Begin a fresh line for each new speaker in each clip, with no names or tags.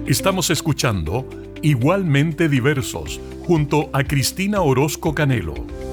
Estamos escuchando Igualmente Diversos, junto a Cristina Orozco Canelo.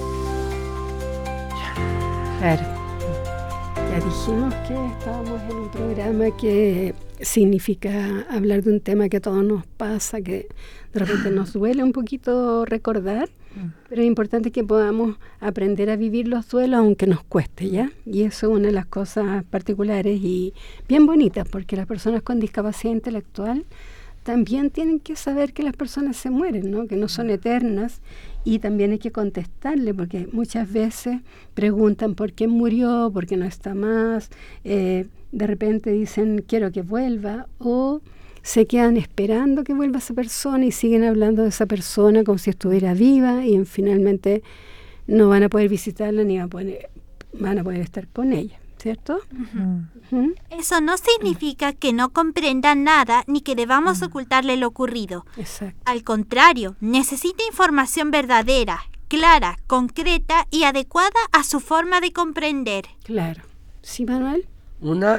Claro, ya dijimos que estábamos en un programa que significa hablar de un tema que a todos nos pasa, que de repente nos duele un poquito recordar, pero es importante que podamos aprender a vivir los duelos aunque nos cueste, ¿ya? Y eso es una de las cosas particulares y bien bonitas, porque las personas con discapacidad intelectual también tienen que saber que las personas se mueren, ¿no? Que no son eternas, y también hay que contestarle, porque muchas veces preguntan por qué murió, por qué no está más, de repente dicen quiero que vuelva, o se quedan esperando que vuelva esa persona y siguen hablando de esa persona como si estuviera viva, y finalmente no van a poder visitarla ni van a poder estar con ella, ¿cierto?
Eso no significa que no comprendan nada ni que debamos ocultarle lo ocurrido.
Exacto.
Al contrario, necesita información verdadera, clara, concreta y adecuada a su forma de comprender.
Claro. ¿Sí, Manuel?
Una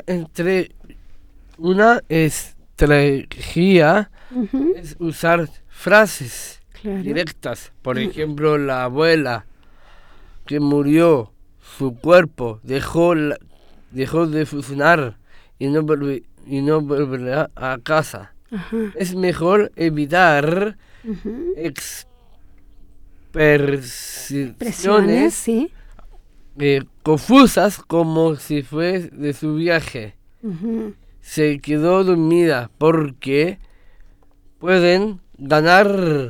estrategia es usar frases directas. Por ejemplo, la abuela que murió, su cuerpo dejó de funcionar y no volverá a casa. Es mejor evitar expresiones
sí,
confusas, como si fue de su viaje. Se quedó dormida, porque pueden ganar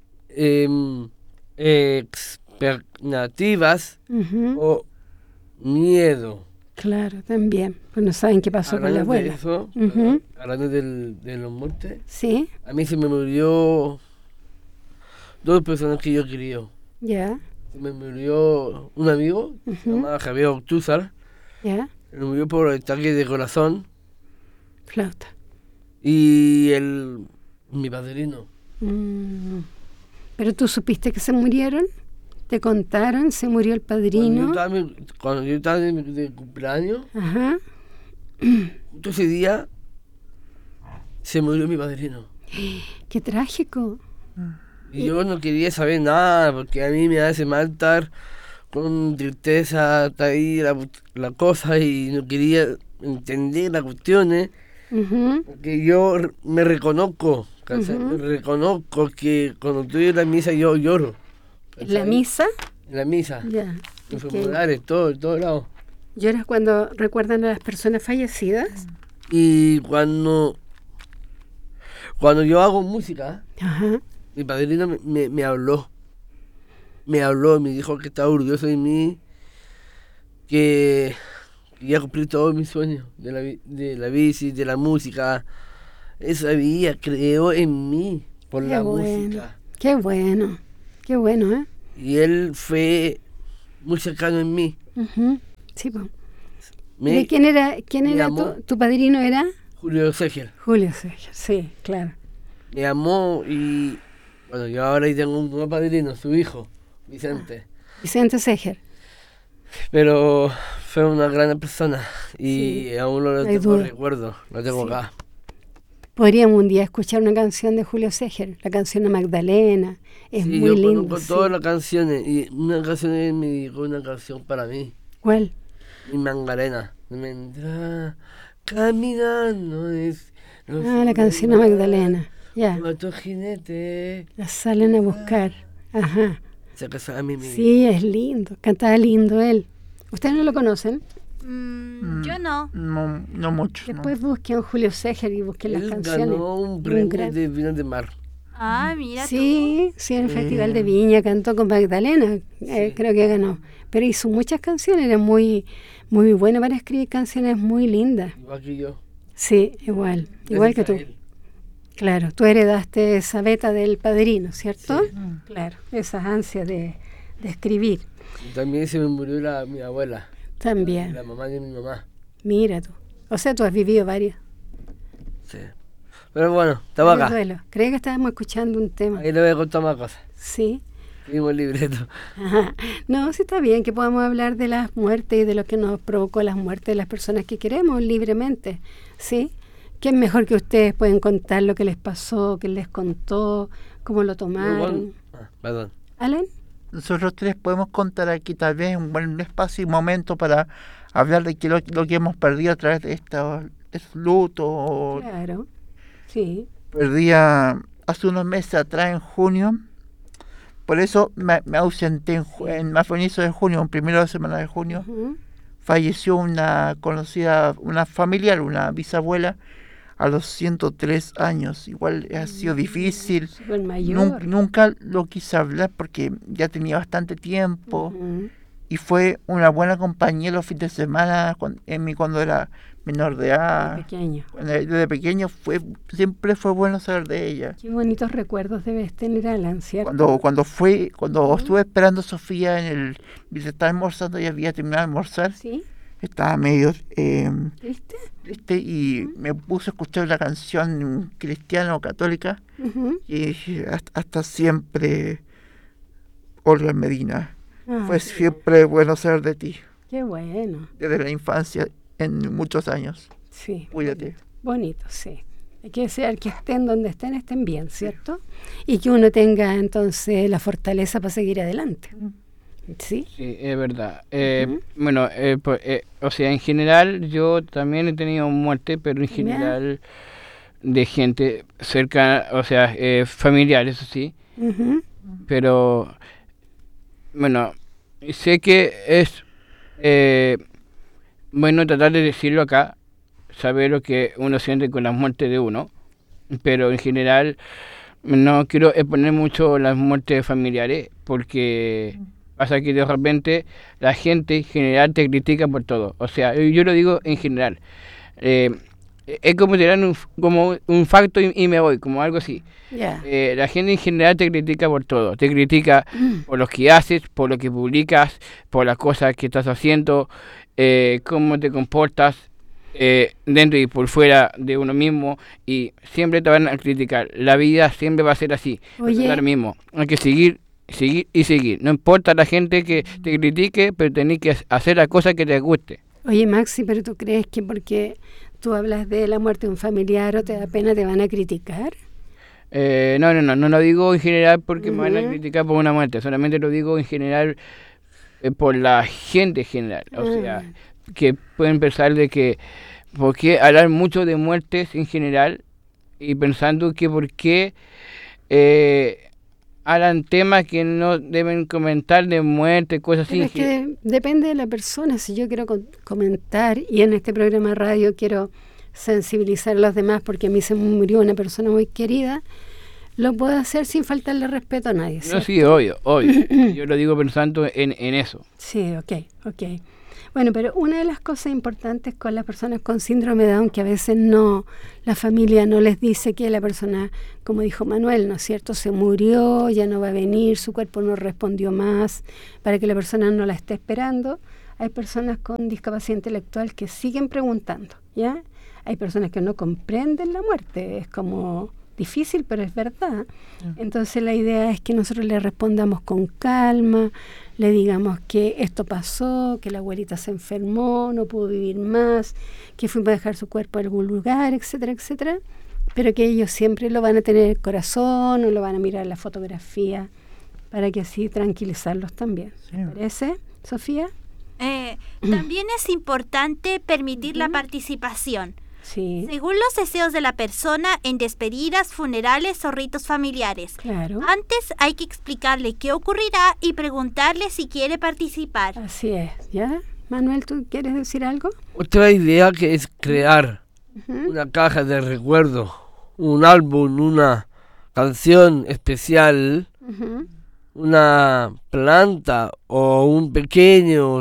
expectativas o miedo.
Claro, también. Pues no saben qué pasó con la abuela.
Eso, hablando de la muerte,
sí,
a mí se me murió 2 personas que yo quería.
Ya.
Se me murió un amigo, se llama Javier Ortúzar.
Ya.
Se murió por ataque de corazón.
Flauta.
Y mi padrino.
¿Pero tú supiste que se murieron? ¿Te contaron? ¿Se murió el padrino?
Cuando yo estaba de cumpleaños,
Ajá.
justo ese día se murió mi padrino.
¡Qué trágico!
Y yo no quería saber nada, porque a mí me hace mal estar con tristeza, está ahí la cosa, y no quería entender las cuestiones. Porque yo me reconozco, me reconozco que cuando estoy en la misa yo lloro.
¿En la misa?
En la misa.
Ya.
En funerales, todo lado.
¿Lloras cuando recuerdan a las personas fallecidas?
Y cuando yo hago música, mi padrino me habló. Me dijo que estaba orgulloso de mí, que quería cumplir todos mis sueños de la bici, de la música. Él sabía, creó en mí por la música.
Qué bueno, ¿eh?
Y él fue muy cercano en mí.
Sí, pues. ¿De quién era tu padrino? ¿Era?
Julio Seger.
Julio Seger, sí, claro.
Me amó, y bueno, yo ahora tengo un nuevo padrino, su hijo, Vicente.
Vicente Seger.
Pero fue una gran persona, y aún lo recuerdo, lo tengo acá.
Podríamos un día escuchar una canción de Julio Seger, la canción de Magdalena. Es muy linda.
Yo conozco todas las canciones, y una canción él me dijo una canción para mí.
¿Cuál?
Mi Magdalena. Mientras caminando
la canción de Magdalena. Ya.
Otro jinete.
La salen a buscar. Ajá.
Esa canción a mí
sí, es lindo. Cantaba lindo él. ¿Ustedes no lo conocen?
Yo no.
No mucho.
Después busquen Julio Seger y busquen las canciones.
Él ganó un premio de Viña del Mar.
Mira tú.
Sí, en el Festival de Viña cantó con Magdalena, creo que ganó. Pero hizo muchas canciones, era muy bueno para escribir canciones muy lindas.
Igual que yo.
Sí, igual que tú. Claro, tú heredaste esa beta del padrino, ¿cierto?
Sí.
Claro, esas ansias de escribir.
Y también se me murió mi abuela.
También.
La mamá de mi mamá.
Mira tú. O sea, tú has vivido varias.
Sí. Pero bueno, estamos acá.
Creí que estábamos escuchando un tema.
Ahí le voy a contar más cosas.
Sí.
Seguimos el libreto.
Ajá. No, sí está bien que podamos hablar de las muertes y de lo que nos provocó las muertes de las personas que queremos libremente. Sí. ¿Qué es mejor que ustedes pueden contar lo que les pasó, qué les contó, cómo lo tomaron?
Perdón.
¿Alan?
Nosotros tres podemos contar aquí tal vez un buen espacio y momento para hablar de lo que hemos perdido a través de estos lutos.
Claro, sí.
Perdí hace unos meses atrás, en junio. Por eso me ausenté a finales de junio, en primera semana de junio.
Uh-huh.
Falleció una conocida, una familiar, una bisabuela, a los 103 años. Igual ha sido difícil.
Súper mayor.
Nunca lo quise hablar porque ya tenía bastante tiempo.
Uh-huh.
Y fue una buena compañía los fines de semana cuando era menor de edad. Desde pequeño siempre fue bueno saber de ella.
Qué bonitos recuerdos debes tener, Alan, ¿cierto?
Cuando estuve esperando a Sofía mientras estaba almorzando, ya había terminado de almorzar.
¿Sí?
Estaba medio
¿Triste?
Y me puse a escuchar una canción cristiana o católica.
Uh-huh.
Y hasta siempre, Olga Medina. Fue siempre bueno saber de ti.
Qué bueno.
Desde la infancia, en muchos años.
Sí.
Cuídate.
Bonito, sí. Hay que desear que estén donde estén bien, ¿cierto? Y que uno tenga entonces la fortaleza para seguir adelante. ¿Sí?
Sí, es verdad.
Uh-huh.
Bueno, o sea, en general yo también he tenido muerte, pero en general de gente cercana, o sea, familiar, eso sí.
Uh-huh.
Pero, bueno, sé que es bueno tratar de decirlo acá, saber lo que uno siente con la muerte de uno, pero en general no quiero exponer mucho las muertes familiares, porque pasa que de repente la gente en general te critica por todo. O sea, yo lo digo en general. Es como tirar un facto y me voy, como algo así.
Yeah.
La gente en general te critica por todo. Te critica por lo que haces, por lo que publicas, por las cosas que estás haciendo, cómo te comportas dentro y por fuera de uno mismo, y siempre te van a criticar. La vida siempre va a ser así.
Oye.
Lo mismo. Hay que seguir y seguir. No importa la gente que te critique, pero tenés que hacer la cosa que te guste.
Oye, Maxi, ¿pero tú crees que porque tú hablas de la muerte de un familiar o te da pena te van a criticar?
No lo digo en general porque me van a criticar por una muerte, solamente lo digo en general por la gente en general. O sea, que pueden pensar de que por qué hablar mucho de muertes en general y pensando que por qué hablan temas que no deben comentar de muerte, cosas así.
Es que depende de la persona. Si yo quiero comentar, y en este programa de radio quiero sensibilizar a los demás porque a mí se murió una persona muy querida, lo puedo hacer sin faltarle respeto a nadie.
No, sí, obvio. Yo lo digo pensando en eso.
Sí, ok. Bueno, pero una de las cosas importantes con las personas con síndrome de Down, que a veces la familia no les dice que la persona, como dijo Manuel, ¿no es cierto?, se murió, ya no va a venir, su cuerpo no respondió más, para que la persona no la esté esperando. Hay personas con discapacidad intelectual que siguen preguntando, ¿ya? Hay personas que no comprenden la muerte, es como difícil, pero es verdad. Entonces la idea es que nosotros le respondamos con calma, le digamos que esto pasó, que la abuelita se enfermó, no pudo vivir más, que fuimos a dejar su cuerpo en algún lugar, etcétera, etcétera, pero que ellos siempre lo van a tener en el corazón o lo van a mirar en la fotografía para que así tranquilizarlos también. ¿Te parece, Sofía?
También es importante permitir la participación.
Sí.
Según los deseos de la persona en despedidas, funerales o ritos familiares.
Claro.
Antes hay que explicarle qué ocurrirá y preguntarle si quiere participar.
Así es, ¿ya? Manuel, ¿tú quieres decir algo?
Otra idea que es crear una caja de recuerdos, un álbum, una canción especial, una planta o un pequeño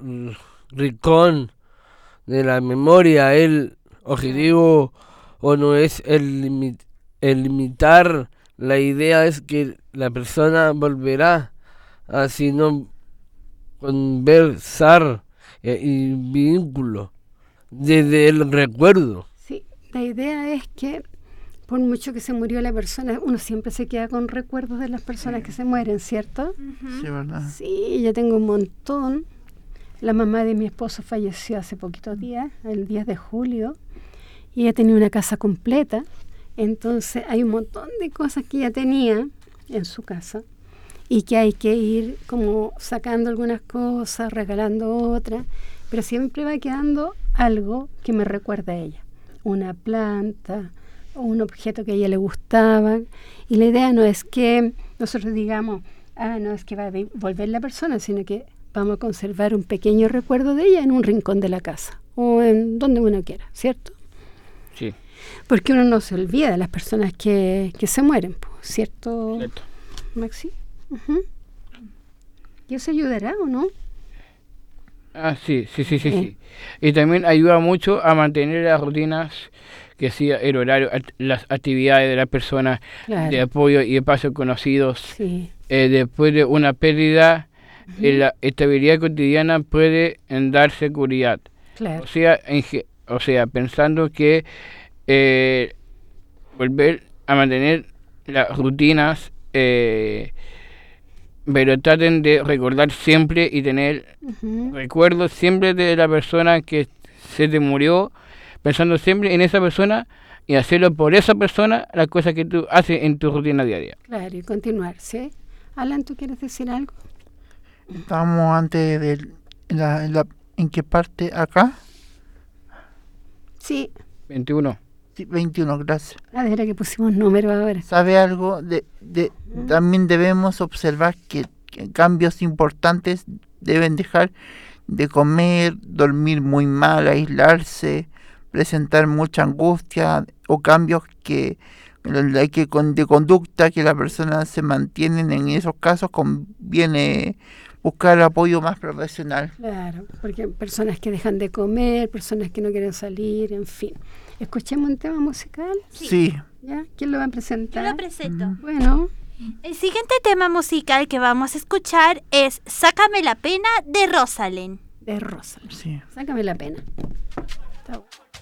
rincón de la memoria. El objetivo o no es el limitar, la idea es que la persona volverá a sino conversar y vínculo desde el recuerdo.
Sí, la idea es que por mucho que se murió la persona, uno siempre se queda con recuerdos de las personas que se mueren, ¿cierto?
Sí, ¿verdad?
Sí, yo tengo un montón. La mamá de mi esposo falleció hace poquitos días, el 10 de julio, y ella tenía una casa completa, entonces hay un montón de cosas que ella tenía en su casa y que hay que ir como sacando algunas cosas, regalando otras, pero siempre va quedando algo que me recuerda a ella, una planta o un objeto que a ella le gustaba, y la idea no es que nosotros digamos, no es que va a volver la persona, sino que vamos a conservar un pequeño recuerdo de ella en un rincón de la casa o en donde uno quiera, ¿cierto?
Sí.
Porque uno no se olvida de las personas que se mueren, ¿cierto, Maxi? Uh-huh. ¿Y eso ayudará o no?
Sí. Y también ayuda mucho a mantener las rutinas, que sea el horario, las actividades de las personas, claro, de apoyo y espacios conocidos. Sí. Después de una pérdida, la estabilidad cotidiana puede dar seguridad. Claro. O sea, pensando que volver a mantener las rutinas, pero traten de recordar siempre y tener recuerdos siempre de la persona que se te murió, pensando siempre en esa persona y hacerlo por esa persona, las cosas que tú haces en tu rutina diaria.
Claro, y continuar, ¿sí? Alan, ¿tú quieres decir algo?
Estamos antes de ¿en qué parte? ¿Acá?
Sí.
21.
Sí, 21, gracias.
Era que pusimos número ahora.
¿Sabe algo? También debemos observar que cambios importantes deben dejar de comer, dormir muy mal, aislarse, presentar mucha angustia o cambios de conducta que la persona se mantienen. En esos casos conviene buscar apoyo más profesional.
Claro, porque personas que dejan de comer, personas que no quieren salir, en fin. ¿Escuchemos un tema musical?
Sí.
¿Ya? ¿Quién lo va a presentar?
Yo lo presento.
Bueno.
El siguiente tema musical que vamos a escuchar es Sácame la pena de Rosalind.
De Rosalind.
Sí.
Sácame la pena. Está bueno.